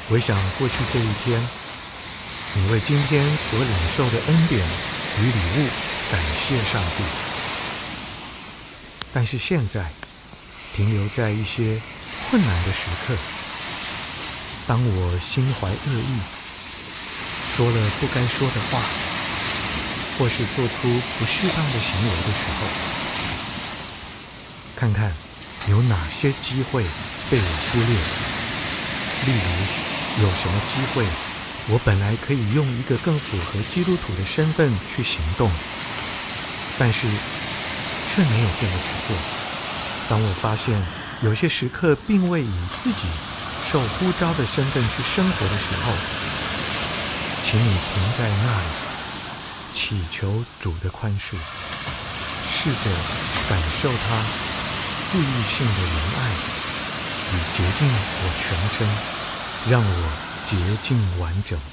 回想过去这一天，你为今天所领受的恩典与礼物感谢上帝。但是现在停留在一些困难的时刻，当我心怀恶意，说了不该说的话，或是做出不适当的行为的时候，看看有哪些机会被我忽略。例如，有什么机会我本来可以用一个更符合基督徒的身份去行动，但是却没有这么去做。当我发现有些时刻并未以自己受呼召的身份去生活的时候，请你停在那里，祈求主的宽恕，试着感受他治愈性的仁爱，以洁净我全身，让我洁净完整。